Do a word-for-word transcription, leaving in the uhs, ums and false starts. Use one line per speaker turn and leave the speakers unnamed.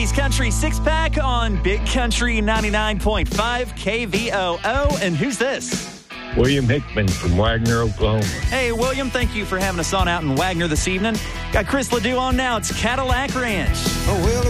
Country Six Pack on Big Country ninety-nine point five K V O O. And who's this?
William Hickman from Wagner, Oklahoma.
Hey, William, thank you for having us on out in Wagner this evening. Got Chris Ledoux on now. It's Cadillac Ranch.
Oh, well,